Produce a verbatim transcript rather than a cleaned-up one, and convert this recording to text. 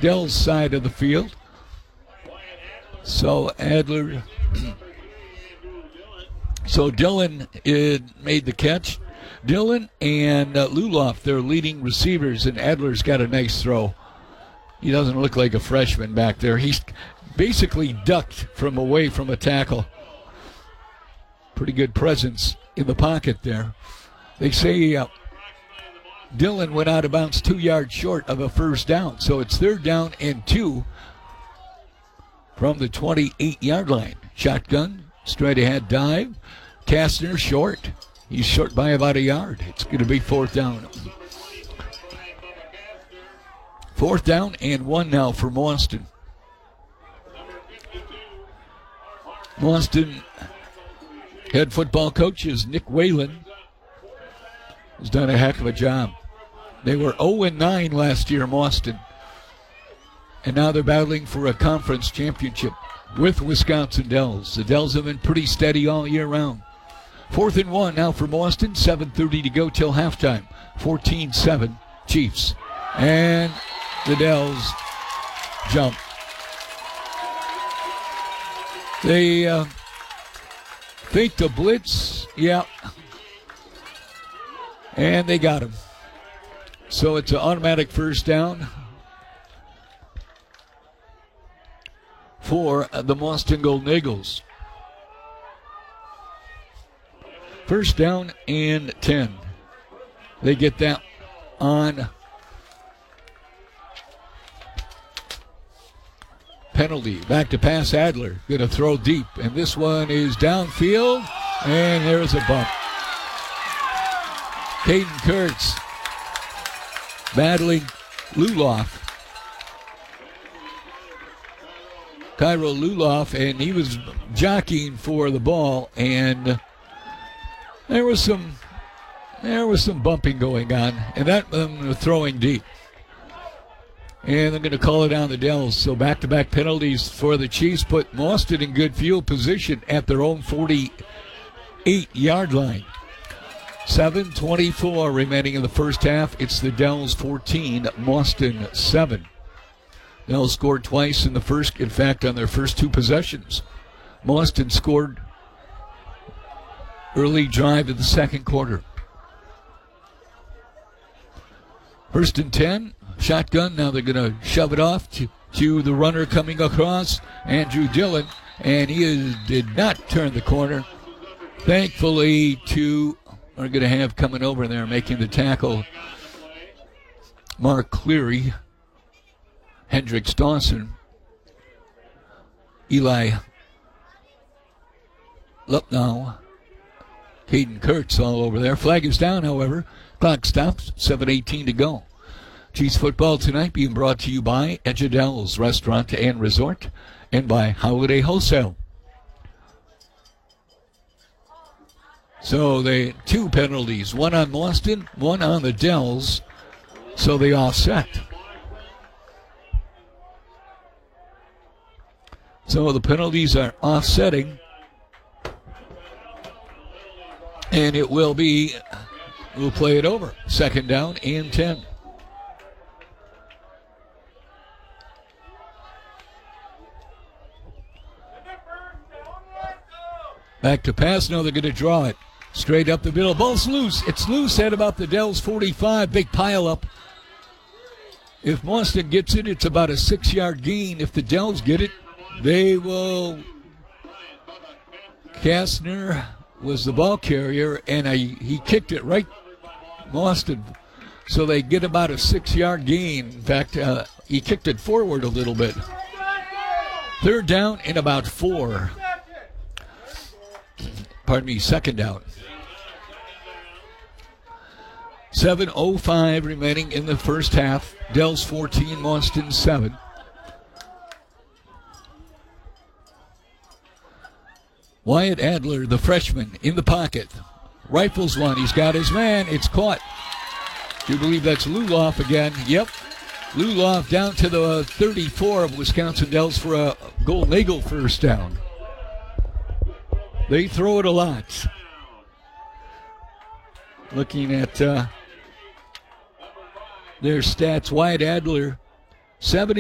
Dell's side of the field. So Adler, so Dillon uh, made the catch. Dillon and uh, Luloff, their leading receivers, and Adler's got a nice throw. He doesn't look like a freshman back there. He's basically ducked from away from a tackle. Pretty good presence in the pocket there. They say uh, Dillon went out of bounds two yards short of a first down. So it's third down and two from the twenty-eight-yard line. Shotgun, straight ahead dive. Kastner short. He's short by about a yard. It's going to be fourth down. Fourth down and one now for Mauston. Mauston head football coach is Nick Whalen. Has done a heck of a job. They were oh and nine last year, Mauston. And now they're battling for a conference championship with Wisconsin Dells. The Dells have been pretty steady all year round. Fourth and one now for Mauston. seven thirty to go till halftime. fourteen seven Chiefs. And the Dells jump. They uh, faked a blitz. Yeah. And they got him. So it's an automatic first down for the Mauston Golden Eagles. First down and ten. They get that on penalty. Back to pass Adler. Going to throw deep. And this one is downfield. And there's a bump. Caden Kurtz battling Luloff. Cairo Luloff, and he was jockeying for the ball, and there was some there was some bumping going on, and that um, throwing deep. And they're going to call it on the Dells. So back-to-back penalties for the Chiefs put Mauston in good field position at their own forty-eight-yard line. seven twenty-four remaining in the first half. It's the Dells fourteen, Mauston seven. Dells scored twice in the first, in fact, on their first two possessions. Mauston scored early drive in the second quarter. First and ten, shotgun. Now they're going to shove it off to, to the runner coming across, Andrew Dillon, and he is, did not turn the corner. Thankfully, two are going to have coming over there making the tackle Mark Cleary, Hendricks Dawson, Eli Lucknow, Caden Kurtz all over there. Flag is down, however. Clock stops, seven eighteen to go. Chiefs football tonight being brought to you by Edgedel's Restaurant and Resort and by Holiday Wholesale. So they two penalties, one on Mauston, one on the Dells, so they offset. So the penalties are offsetting, and it will be, we'll play it over. Second down and ten. Back to pass, now they're going to draw it. Straight up the middle, ball's loose. It's loose at about the Dells forty-five, big pile up. If Mauston gets it, it's about a six-yard gain. If the Dells get it, they will. Kastner was the ball carrier, and I, he kicked it right, Mauston. So they get about a six-yard gain. In fact, uh, he kicked it forward a little bit. Third down and about four. Pardon me, second down. seven oh five remaining in the first half. Dells fourteen, Mauston seven. Wyatt Adler, the freshman, in the pocket. Rifles one. He's got his man. It's caught. Do you believe that's Luloff again? Yep. Luloff down to the thirty-four of Wisconsin Dells for a Golden Eagle first down. They throw it a lot. Looking at uh, their stats, Wyatt Adler, seventy.